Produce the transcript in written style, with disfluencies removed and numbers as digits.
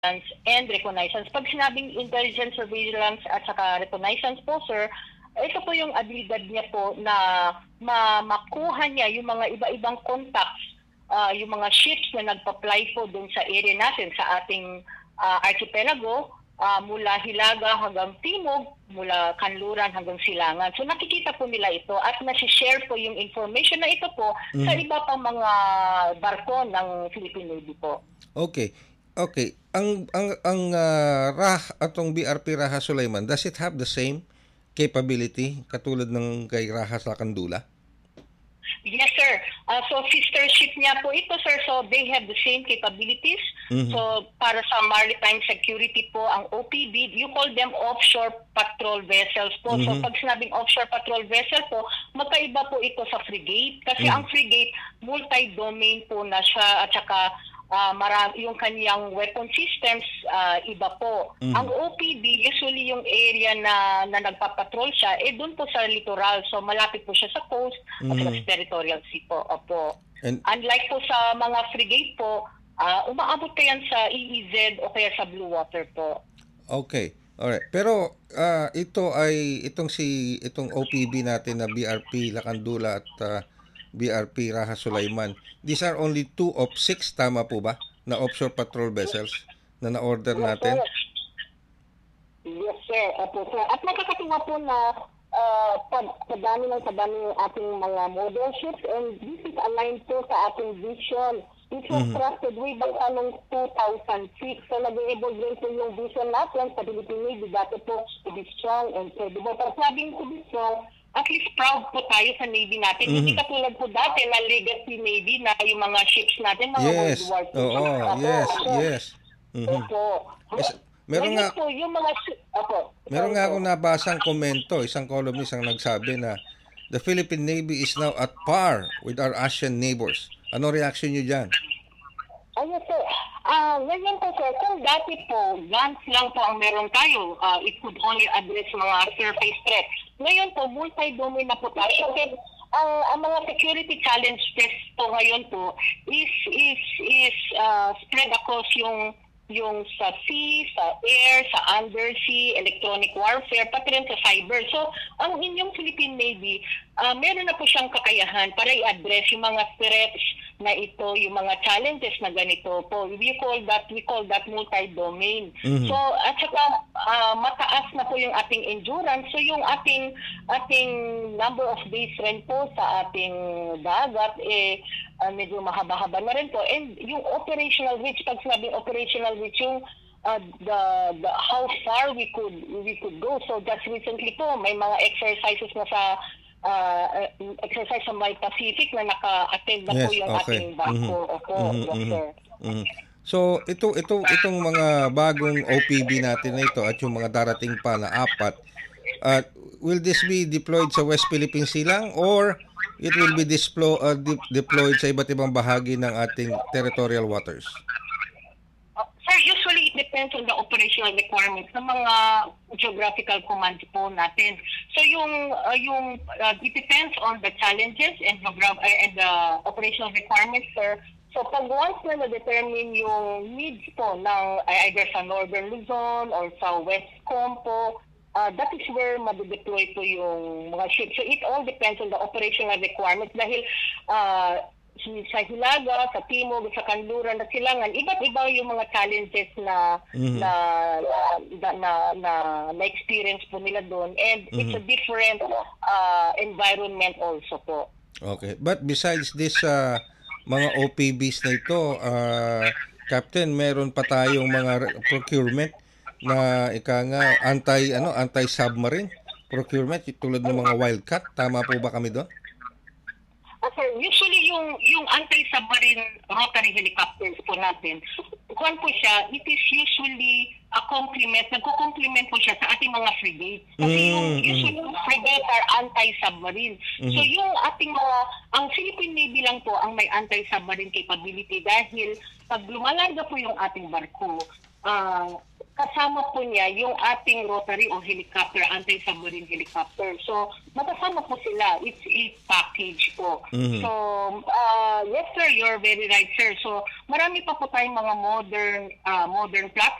and reconnaissance. Pag sinabing intelligence, surveillance at saka reconnaissance po, sir, ito po yung abilidad niya po na makuha niya yung mga iba-ibang contacts, yung mga ships na nagpa-fly po dun sa area natin, sa ating archipelago, mula Hilaga hanggang Timog, mula Kanluran hanggang Silangan. So nakikita po nila ito at nasi-share po yung information na ito po sa iba pang mga barko ng Philippine Navy po. Okay. Ang atong BRP Raha Sulaiman, does it have the same capability katulad ng kay Raha sa Kandula? Yes, sir. So sister ship niya po ito, sir. So they have the same capabilities. So para sa maritime security po, ang OPV, you call them offshore patrol vessels po. So pag sinabing offshore patrol vessel po, magkaiba po ito sa frigate. Kasi ang frigate, multi-domain po na siya at saka marami yung kanyang weapon systems, iba po. Ang OPB, usually yung area na nagpapatrol siya, doon po sa littoral. So malapit po siya sa coast at sa territorial sea po. Opo. Unlike po sa mga frigate po, umaabot pa yan sa EEZ o kaya sa Blue Water po. Okay. Alright. Pero itong OPB natin na BRP Lakandula at BRP Raha Sulaiman, these are only 2 of 6, tama po ba, na offshore patrol vessels na na-order natin? Yes, sir. Opo, sir. At nakakatuwa po na padami ng ating mga model ships, and this is aligned po sa ating vision. It was crafted way back anong 2006. So nag-evolve rin po yung vision natin sa Philippine Navy dati po to be strong and credible. Pero sabing to be strong, at least proud po tayo sa Navy natin. Hindi katulad po dati na legacy Navy na yung mga ships natin, mga World War II. Yes. Opo. Meron nga po, yung mga meron nga akong nabasang komento, isang columnist ang nagsabi na the Philippine Navy is now at par with our Asian neighbors. Ano reaction niyo diyan? Ayun sir. Ngayon po sir, kung dati po, guns lang po ang meron tayo, it could only address mga surface threats. Ngayon po, multi-domain na po tayo. Kasi ang mga security challenges po ngayon po is spread across yung sa sea, sa air, sa undersea, electronic warfare, pati rin sa cyber. So, ang inyong Philippine Navy, meron na po siyang kakayahan para i-address yung mga threats na ito, yung mga challenges na ganito po. We call that multi-domain. So, at saka mataas na po yung ating endurance. So, yung ating number of days rin po sa ating dagat, medyo mahaba-haba na rin po. And yung operational reach, pag sinabing operational reach, yung the how far we could go. So just recently po, may mga exercises na sa exercise sa May Pacific na naka-attend na po yung ating barko. Yes, sir. So itong mga bagong OPB natin na ito at yung mga darating pa na 4, will this be deployed sa West Philippine Sea lang or it will be deployed sa iba't ibang bahagi ng ating territorial waters? Sir, usually it depends on the operational requirements ng mga geographical commands po natin. So it depends on the challenges and the operational requirements, sir. So pag once na na-determine yung needs po ng either sa Northern Luzon or sa Westcom po, that is where madideploy po yung mga ships. So it all depends on the operational requirements dahil sa Hilaga, sa Timog, sa Kanluran, at Silangan, iba't iba yung mga challenges na experience po nila doon, and it's a different environment also po. Okay. But besides this mga OPBs na ito, Captain, meron pa tayong mga procurement na anti-submarine procurement tulad ng mga Wildcat. Tama po ba kami doon? Sir, usually yung anti-submarine rotary helicopters po natin, kung po siya, it is usually nagko-complement po siya sa ating mga frigates. Kasi usually frigates are anti-submarine. So yung ating ang Philippine Navy lang po ang may anti-submarine capability dahil pag lumalarga po yung ating barko, kasama po niya yung ating rotary o helicopter, anti-submarine helicopter. So, magkasama po sila. It's a package po. So, yes sir, you're very right sir. So, marami pa po tayong mga modern platform